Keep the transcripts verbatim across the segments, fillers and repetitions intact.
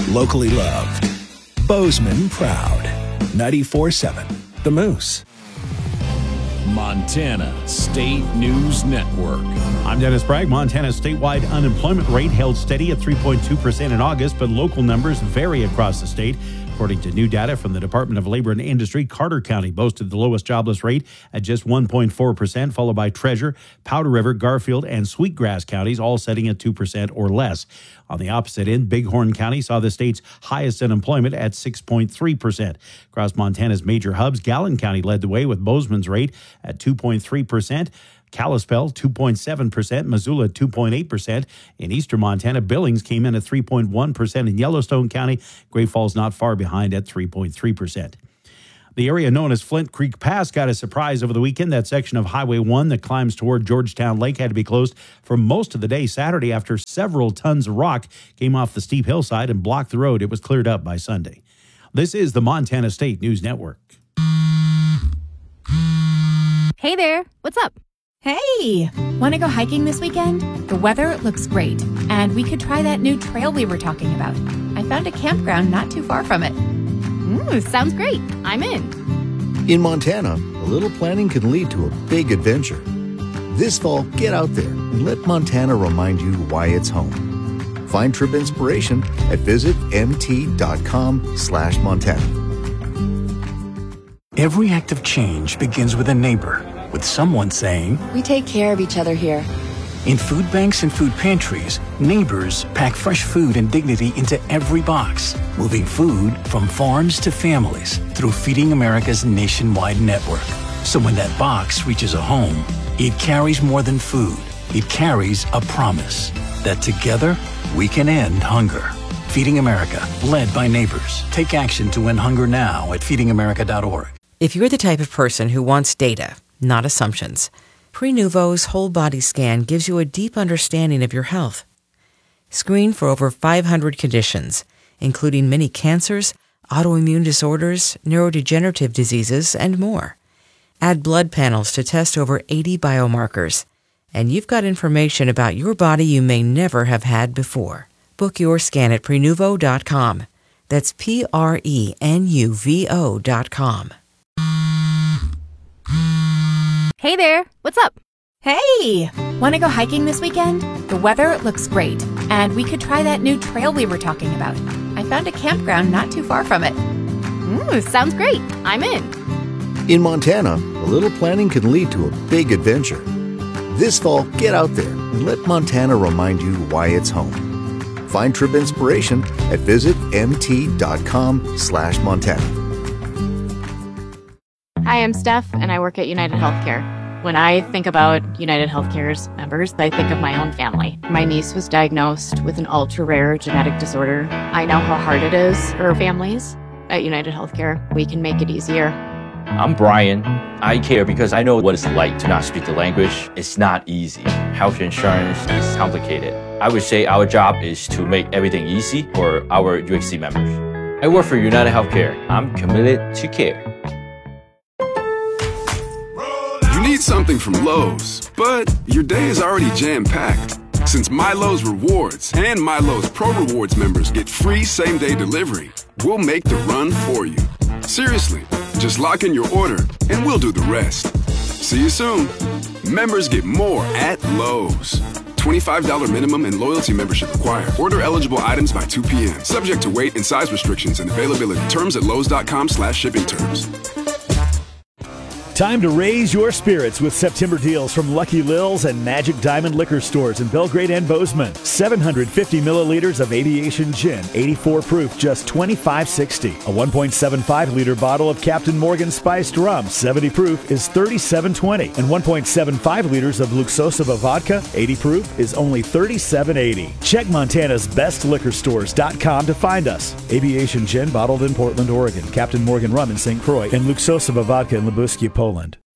Locally loved. Bozeman proud. ninety-four seven The Moose. Montana State News Network. I'm Dennis Bragg. Montana's statewide unemployment rate held steady at three point two percent in August, but local numbers vary across the state. According to new data from the Department of Labor and Industry, Carter County boasted the lowest jobless rate at just one point four percent, followed by Treasure, Powder River, Garfield, and Sweetgrass counties, all setting at two percent or less. On the opposite end, Bighorn County saw the state's highest unemployment at six point three percent. Across Montana's major hubs, Gallen County led the way with Bozeman's rate at two point three percent. Kalispell, two point seven percent, Missoula, two point eight percent. In eastern Montana, Billings came in at three point one percent. In Yellowstone County, Great Falls not far behind at three point three percent. The area known as Flint Creek Pass got a surprise over the weekend. That section of Highway one that climbs toward Georgetown Lake had to be closed for most of the day Saturday after several tons of rock came off the steep hillside and blocked the road. It was cleared up by Sunday. This is the Montana State News Network. Hey there, what's up? Hey, want to go hiking this weekend? The weather looks great, and we could try that new trail we were talking about. I found a campground not too far from it. Ooh, sounds great. I'm in. In Montana, a little planning can lead to a big adventure. This fall, get out there and let Montana remind you why it's home. Find trip inspiration at visit mt.com slash Montana. Every act of change begins with a neighbor, with someone saying, "We take care of each other here." In food banks and food pantries, neighbors pack fresh food and dignity into every box, moving food from farms to families through Feeding America's nationwide network. So when that box reaches a home, it carries more than food. It carries a promise that together we can end hunger. Feeding America, led by neighbors. Take action to end hunger now at feeding america dot org. If you're the type of person who wants data, not assumptions, Prenuvo's whole body scan gives you a deep understanding of your health. Screen for over five hundred conditions, including many cancers, autoimmune disorders, neurodegenerative diseases, and more. Add blood panels to test over eighty biomarkers, and you've got information about your body you may never have had before. Book your scan at Prenuvo dot com. That's P R E N U V O dot com. Hey there, what's up? Hey, want to go hiking this weekend? The weather looks great, and we could try that new trail we were talking about. I found a campground not too far from it. Ooh, sounds great. I'm in. In Montana, a little planning can lead to a big adventure. This fall, get out there and let Montana remind you why it's home. Find trip inspiration at visit mt.com slash Montana. Hi, I'm Steph, and I work at United Healthcare. When I think about United Healthcare's members, I think of my own family. My niece was diagnosed with an ultra-rare genetic disorder. I know how hard it is for families. At United Healthcare, we can make it easier. I'm Brian. I care because I know what it's like to not speak the language. It's not easy. Health insurance is complicated. I would say our job is to make everything easy for our U H C members. I work for United Healthcare. I'm committed to care. You need something from Lowe's, but your day is already jam-packed. Since MyLowe's Rewards and MyLowe's Pro Rewards members get free same-day delivery, we'll make the run for you. Seriously, just lock in your order and we'll do the rest. See you soon. Members get more at Lowe's. twenty-five dollars minimum and loyalty membership required. Order eligible items by two p.m. Subject to weight and size restrictions and availability. Terms at lowes.com slash shipping terms. Time to raise your spirits with September deals from Lucky Lil's and Magic Diamond Liquor Stores in Belgrade and Bozeman. seven hundred fifty milliliters of Aviation Gin, eighty-four proof, just twenty-five sixty. A one point seven five liter bottle of Captain Morgan Spiced Rum, seventy proof, is thirty-seven twenty. And one point seven five liters of Luxosova Vodka, eighty proof, is only thirty-seven eighty. Check Montana's best liquor stores dot com to find us. Aviation Gin, bottled in Portland, Oregon. Captain Morgan Rum in Saint Croix. And Luxosova Vodka in Lubuskie, Poland.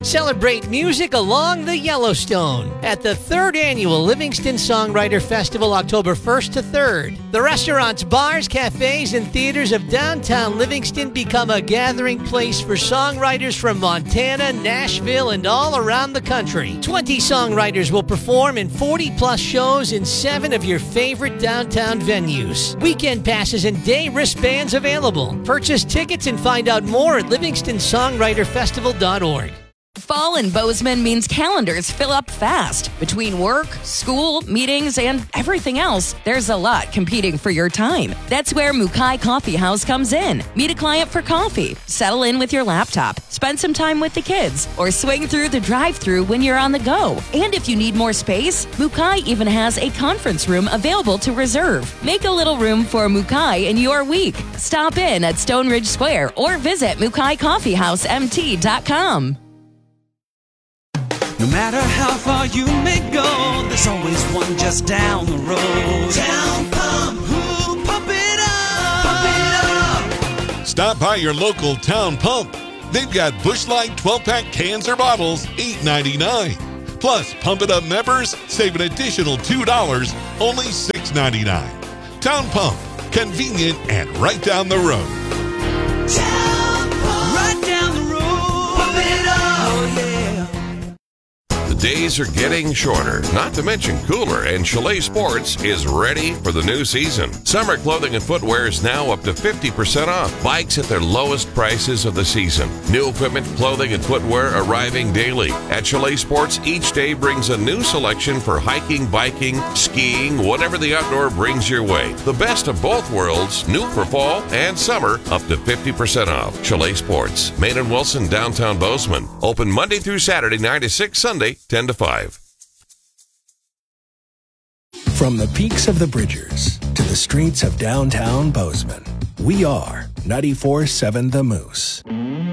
Celebrate music along the Yellowstone at the third annual Livingston Songwriter Festival, October first to third. The restaurants, bars, cafes, and theaters of downtown Livingston become a gathering place for songwriters from Montana, Nashville, and all around the country. twenty songwriters will perform in forty plus shows in seven of your favorite downtown venues. Weekend passes and day wristbands available. Purchase tickets and find out more at livingston songwriter festival dot org. Fall in Bozeman means calendars fill up fast. Between work, school, meetings, and everything else, there's a lot competing for your time. That's where Mukai Coffee House comes in. Meet a client for coffee, settle in with your laptop, spend some time with the kids, or swing through the drive-thru when you're on the go. And if you need more space, Mukai even has a conference room available to reserve. Make a little room for Mukai in your week. Stop in at Stone Ridge Square or visit mukai coffee house m t dot com. No matter how far you may go, there's always one just down the road. Town Pump, ooh, pump it up, pump it up. Stop by your local Town Pump. They've got Busch Light twelve-pack cans or bottles, eight ninety-nine. Plus, Pump It Up members save an additional two dollars, only six ninety-nine. Town Pump, convenient and right down the road. Town Pump, right down the road. Pump it up, oh yeah. Days are getting shorter, not to mention cooler, and Chalet Sports is ready for the new season. Summer clothing and footwear is now up to fifty percent off. Bikes at their lowest prices of the season. New equipment, clothing, and footwear arriving daily. At Chalet Sports, each day brings a new selection for hiking, biking, skiing, whatever the outdoor brings your way. The best of both worlds, new for fall and summer, up to fifty percent off. Chalet Sports, Main and Wilson, downtown Bozeman. Open Monday through Saturday, nine to six, Sunday, ten to five. From the peaks of the Bridgers to the streets of downtown Bozeman, we are ninety-four point seven The Moose.